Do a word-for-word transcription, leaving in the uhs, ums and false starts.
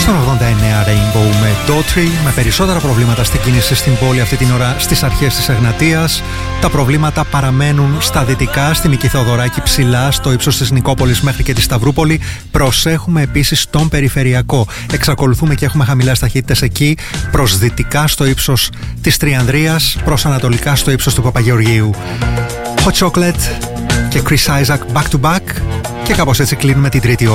Στον ογδόντα εννέα Rainbow με Daughtry, με περισσότερα προβλήματα στην κίνηση στην πόλη αυτή την ώρα στις αρχές της Εγνατίας. Τα προβλήματα παραμένουν στα δυτικά, στη Μική Θεοδωράκη ψηλά, στο ύψος της Νικόπολης μέχρι και τη Σταυρούπολη. Προσέχουμε επίσης τον περιφερειακό. Εξακολουθούμε και έχουμε χαμηλές ταχύτητες εκεί, προς δυτικά στο ύψος της Τριανδρίας, προς ανατολικά στο ύψος του Παπαγεωργίου. Hot Chocolate και Chris Isaak back to back, και κάπως έτσι κλείνουμε την τρίτη ώρα.